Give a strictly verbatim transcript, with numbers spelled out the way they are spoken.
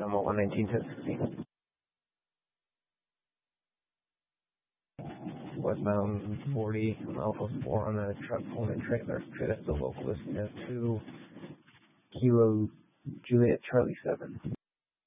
Delma one nineteen ten sixteen. Westbound forty, Alpha four on a truck pulling a trailer. That's the local listing as two Kilo Juliet Charlie seven.